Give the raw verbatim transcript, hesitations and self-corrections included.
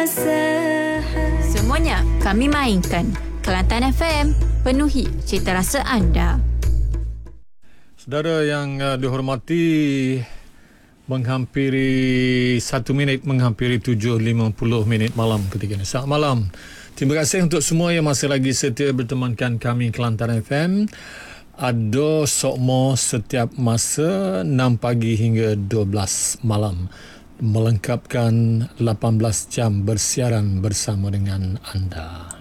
rasa. Semuanya kami mainkan. Kelantan F M, penuhi cita rasa anda. Saudara yang uh, dihormati, menghampiri satu minit, menghampiri tujuh lima puluh minit malam ketika ini. Selamat malam. Terima kasih untuk semua yang masih lagi setia bertemankan kami Kelantan F M. Ada Sokmo setiap masa enam pagi hingga dua belas malam, melengkapkan lapan belas jam bersiaran bersama dengan anda.